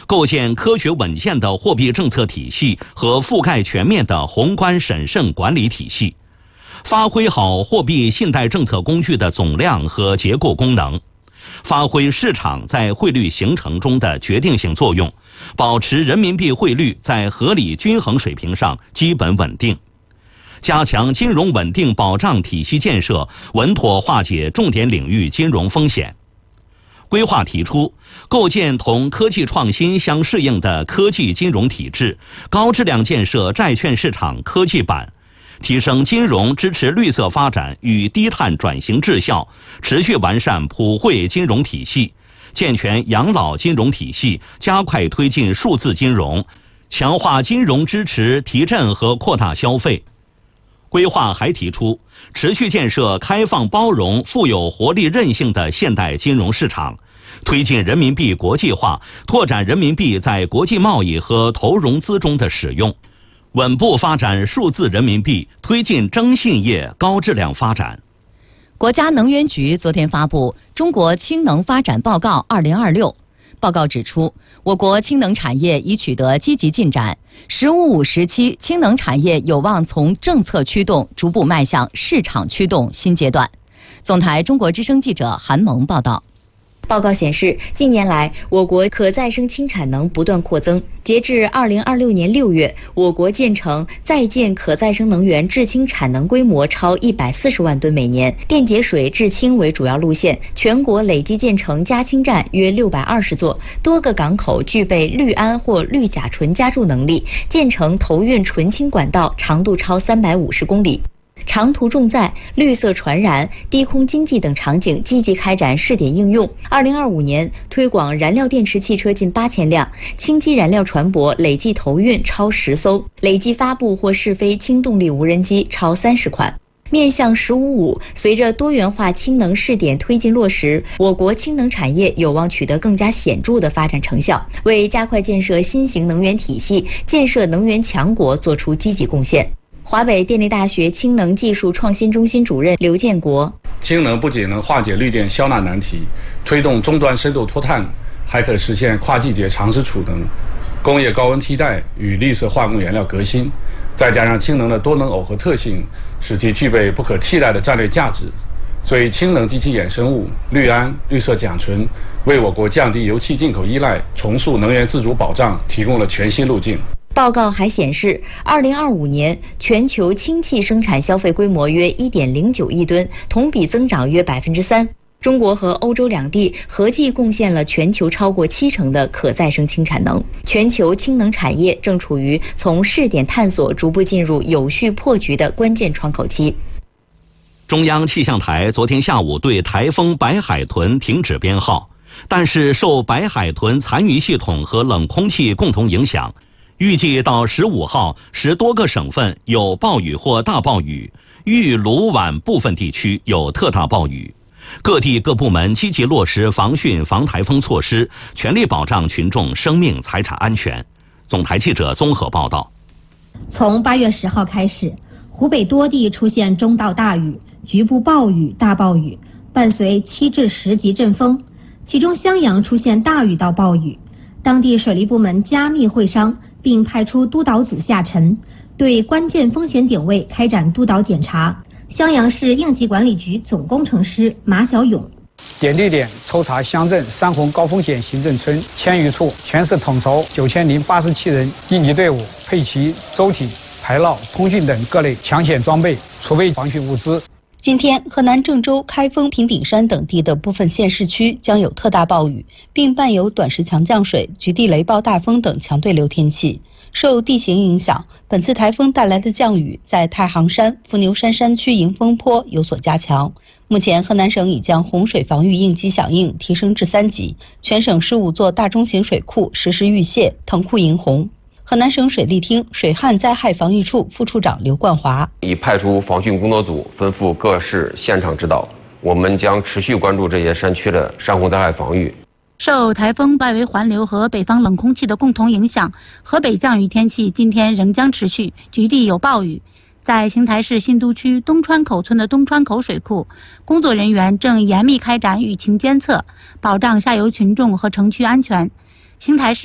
构建科学稳健的货币政策体系和覆盖全面的宏观审慎管理体系，发挥好货币信贷政策工具的总量和结构功能，发挥市场在汇率形成中的决定性作用，保持人民币汇率在合理均衡水平上基本稳定，加强金融稳定保障体系建设，稳妥化解重点领域金融风险。规划提出，构建同科技创新相适应的科技金融体制，高质量建设债券市场科技板，提升金融支持绿色发展与低碳转型质效，持续完善普惠金融体系，健全养老金融体系，加快推进数字金融，强化金融支持提振和扩大消费。规划还提出，持续建设开放包容、富有活力韧性的现代金融市场，推进人民币国际化，拓展人民币在国际贸易和投融资中的使用，稳步发展数字人民币，推进征信业高质量发展。 国家能源局昨天发布《中国氢能发展报告2026》。报告指出，我国氢能产业已取得积极进展，“15+5”时期氢能产业有望从政策驱动逐步迈向市场驱动新阶段。总台中国之声记者韩萌报道。 报告显示，近年来我国可再生氢产能不断扩增。截至2026年6月，我国建成在建可再生能源制氢产能规模超140万吨每年，电解水制氢为主要路线，全国累计建成加氢站约620座，多个港口具备氯胺或氯甲醇加注能力，建成投运纯氢管道长度超350公里。长途重载、绿色传燃、低空经济等场景积极开展试点应用。2025年推广燃料电池汽车近8000辆，氢基燃料船舶累计投运超10艘，累计发布或试飞氢动力无人机超30款。面向“15+5”，随着多元化氢能试点推进落实，我国氢能产业有望取得更加显著的发展成效，为加快建设新型能源体系、建设能源强国作出积极贡献。华北电力大学氢能技术创新中心主任刘建国： 氢能不仅能化解绿电消纳难题，推动终端深度脱碳，还可实现跨季节长时储能、工业高温替代与绿色化工原料革新。再加上氢能的多能耦合特性，使其具备不可替代的战略价值。所以，氢能及其衍生物氯胺、绿色甲醇为我国降低油气进口依赖、重塑能源自主保障提供了全新路径。 报告还显示，2025年全球氢气生产消费规模约1.09亿吨，同比增长约3%。中国和欧洲两地合计贡献了全球超过70%的可再生氢产能。全球氢能产业正处于从试点探索逐步进入有序破局的关键窗口期。 中央气象台昨天下午对台风白海豚停止编号，但是受白海豚残余系统和冷空气共同影响，预计到15号，10多个省份有暴雨或大暴雨，豫鲁皖部分地区有特大暴雨。各地各部门积极落实防汛防台风措施，全力保障群众生命财产安全。总台记者综合报道。 从8月10号开始，湖北多地出现中到大雨、局部暴雨、大暴雨，伴随7至10级阵风，其中襄阳出现大雨到暴雨。当地水利部门加密会商，并派出督导组下沉，对关键风险点位开展督导检查。襄阳市应急管理局总工程师马小勇： 点对点抽查乡镇3红高风险行政村1000余处，全市统筹9087人应急队伍，配齐舟艇、排涝、通讯等各类抢险装备，储备防汛物资。 今天，河南郑州、开封、平顶山等地的部分县市区将有特大暴雨，并伴有短时强降水、局地雷暴大风等强对流天气。受地形影响，本次台风带来的降雨在太行山、伏牛山山区迎风坡有所加强。目前，河南省已将洪水防御应急响应提升至3级，全省15座大中型水库实施预泄、腾库迎洪。河南省水利厅水旱灾害防御处副处长刘冠华： 已派出防汛工作组，吩咐各市现场指导。我们将持续关注这些山区的山洪灾害防御。 受台风外围环流和北方冷空气的共同影响，河北降雨天气今天仍将持续，局地有暴雨。在邢台市新都区东川口村的东川口水库，工作人员正严密开展雨情监测，保障下游群众和城区安全。邢台市